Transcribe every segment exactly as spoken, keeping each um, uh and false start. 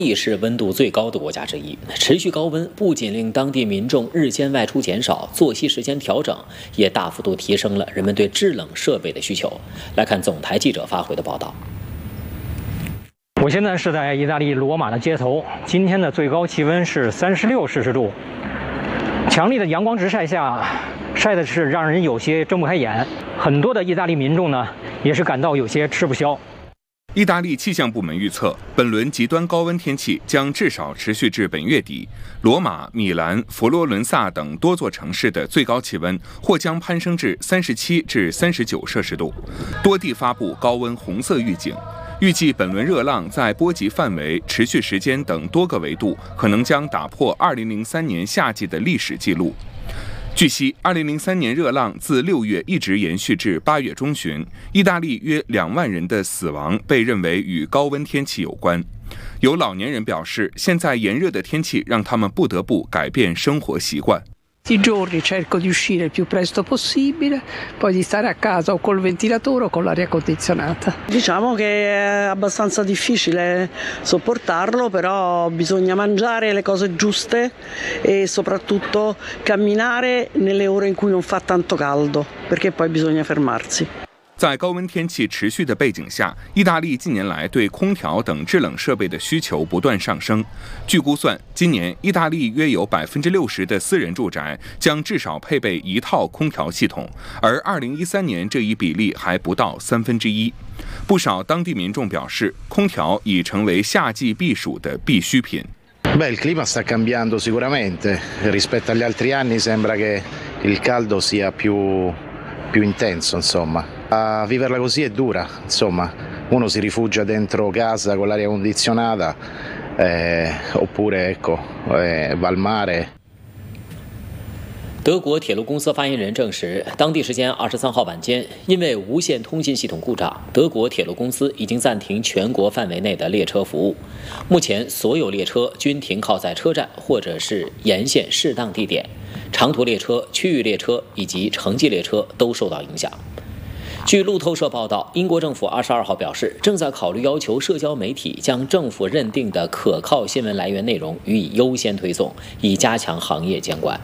亦是温度最高的国家之一，持续高温不仅令当地民众日间外出减少，作息时间调整，也大幅度提升了人们对制冷设备的需求。来看总台记者发回的报道。 我现在是在意大利罗马的街头，今天的最高气温是三十六摄氏度，强烈的阳光直晒下，晒的是让人有些睁不开眼。很多的意大利民众呢，也是感到有些吃不消。 意大利气象部门预测，本轮极端高温天气将至少持续至本月底。罗马、米兰、佛罗伦萨等多座城市的最高气温或将攀升至三十七至三十九摄氏度，多地发布高温红色预警。预计本轮热浪在波及范围、持续时间等多个维度，可能将打破二零零三年夏季的历史记录。据悉，二零零三年热浪自六月一直延续至八月中旬，意大利约两万人的死亡被认为与高温天气有关。有老年人表示，现在炎热的天气让他们不得不改变生活习惯。 Tutti i giorni cerco di uscire il più presto possibile, poi di stare a casa o col ventilatore o con l'aria condizionata. Diciamo che è abbastanza difficile sopportarlo, però bisogna mangiare le cose giuste e soprattutto camminare nelle ore in cui non fa tanto caldo, perché poi bisogna fermarsi. 在高温天气持续的背景下，意大利近年来对空调等制冷设备的需求不断上升。据估算，今年意大利约有百分之六十的私人住宅将至少配备一套空调系统，而二零一三年这一比例还不到三分之一。不少当地民众表示，空调已成为夏季避暑的必需品。 Beh, il clima sta cambiando sicuramente. Rispetto agli altri anni sembra che il caldo sia più più intenso, insomma. A viverla così è dura, insomma. Uno si rifugia dentro casa con l'aria condizionata, eh, oppure ecco, eh, va al mare. 德国铁路公司发言人证实，当地时间二十三号晚间，因为无线通信系统故障，德国铁路公司已经暂停全国范围内的列车服务。目前，所有列车均停靠在车站或者是沿线适当地点，长途列车、区域列车以及城际列车都受到影响。据路透社报道，英国政府二十二号表示，正在考虑要求社交媒体将政府认定的可靠新闻来源内容予以优先推送，以加强行业监管。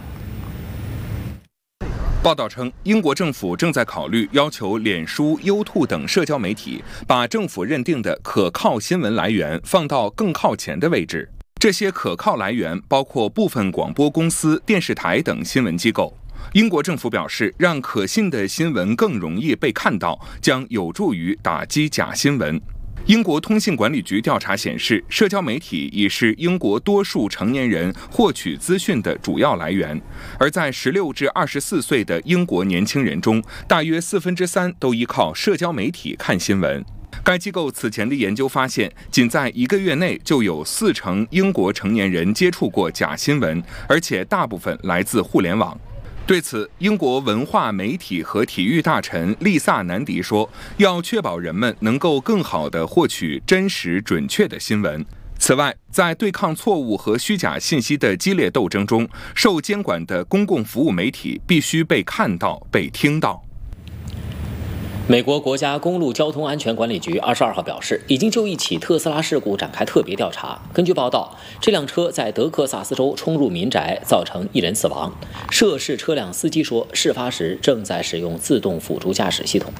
报道称，英国政府正在考虑要求脸书、优兔等社交媒体把政府认定的可靠新闻来源放到更靠前的位置。这些可靠来源包括部分广播公司、电视台等新闻机构。英国政府表示，让可信的新闻更容易被看到，将有助于打击假新闻。英国通信管理局调查显示，社交媒体已是英国多数成年人获取资讯的主要来源，而在十六至二十四岁的英国年轻人中，大约四分之三都依靠社交媒体看新闻。该机构此前的研究发现，仅在一个月内就有四成英国成年人接触过假新闻，而且大部分来自互联网。对此，英国文化媒体和体育大臣丽萨·南迪说，要确保人们能够更好地获取真实准确的新闻。此外，在对抗错误和虚假信息的激烈斗争中，受监管的公共服务媒体必须被看到、被听到。 美国国家公路交通安全管理局二十二号表示，已经就一起特斯拉事故展开特别调查。根据报道，这辆车在德克萨斯州冲入民宅，造成一人死亡。涉事车辆司机说，事发时正在使用自动辅助驾驶系统。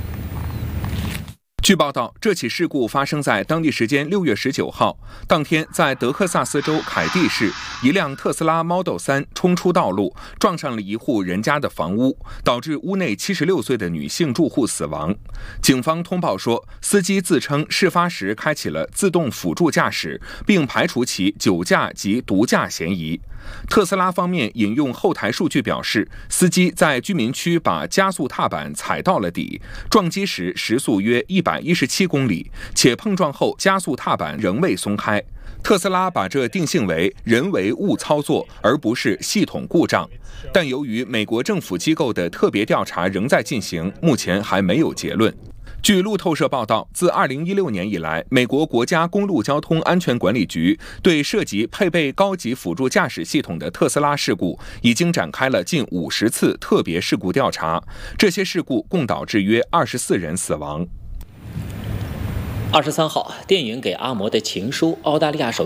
据报道，这起事故发生在当地时间六月十九号。当天，在德克萨斯州凯蒂市，一辆特斯拉 Model 三冲出道路，撞上了一户人家的房屋，导致屋内七十六岁的女性住户死亡。警方通报说，司机自称事发时开启了自动辅助驾驶，并排除其酒驾及毒驾嫌疑。特斯拉方面引用后台数据表示，司机在居民区把加速踏板踩到了底，撞击时时速约一百一十七公里，且碰撞后加速踏板仍未松开。特斯拉把这定性为人为误操作，而不是系统故障。但由于美国政府机构的特别调查仍在进行，目前还没有结论。据路透社报道，自二零一六年以来，美国国家公路交通安全管理局对涉及配备高级辅助驾驶系统的特斯拉事故已经展开了近五十次特别事故调查，这些事故共导致约二十四人死亡。 二十三号，电影《给阿嬷的情书》澳大利亚首